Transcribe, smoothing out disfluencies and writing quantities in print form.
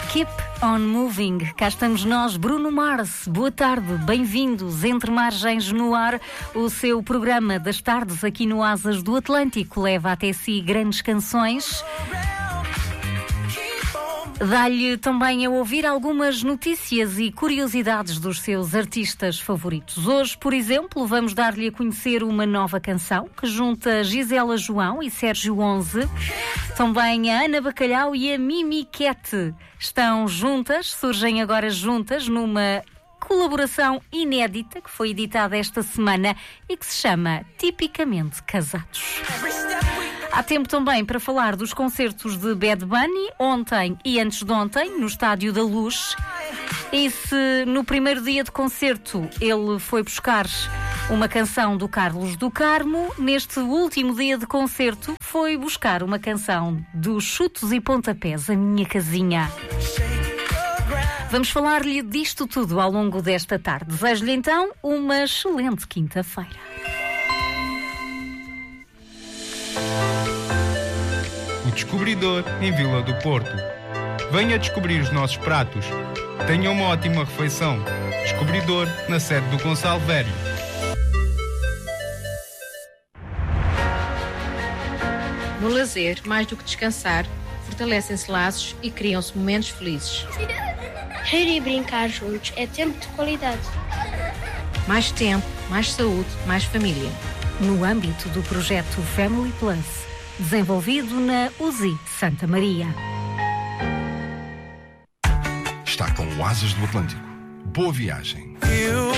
Keep on Moving. Cá estamos nós, Bruno Mars. Boa tarde, bem-vindos. Entre Margens no Ar, o seu programa das tardes aqui no Asas do Atlântico leva até si grandes canções. Dá-lhe também a ouvir algumas notícias e curiosidades dos seus artistas favoritos. Hoje, por exemplo, vamos dar-lhe a conhecer uma nova canção que junta Gisela João e Sérgio Onze. Também a Ana Bacalhau e a Mimi Quete estão juntas, surgem agora juntas numa colaboração inédita que foi editada esta semana e que se chama Tipicamente Casados. Há tempo também para falar dos concertos de Bad Bunny, ontem e antes de ontem, no Estádio da Luz. E se no primeiro dia de concerto ele foi buscar uma canção do Carlos do Carmo, neste último dia de concerto foi buscar uma canção dos Chutos e Pontapés, A Minha Casinha. Vamos falar-lhe disto tudo ao longo desta tarde. Desejo-lhe então uma excelente quinta-feira. O Descobridor, em Vila do Porto. Venha descobrir os nossos pratos. Tenha uma ótima refeição. Descobridor, na sede do Gonçalo Vério. No lazer, mais do que descansar, fortalecem-se laços e criam-se momentos felizes. Rir e brincar juntos é tempo de qualidade. Mais tempo, mais saúde, mais família. No âmbito do projeto Family Plus, desenvolvido na USI Santa Maria. Está com o Asas do Atlântico. Boa viagem.